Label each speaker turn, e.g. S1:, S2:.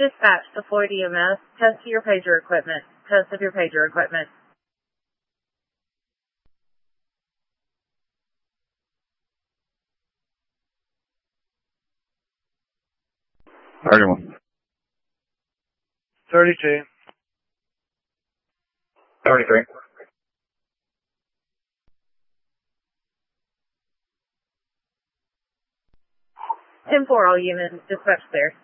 S1: Dispatch to Floyd EMS. Test your pager equipment. Test of your pager equipment.
S2: $31.
S3: 32.
S2: 33.
S1: 10-4, all units. Dispatch there.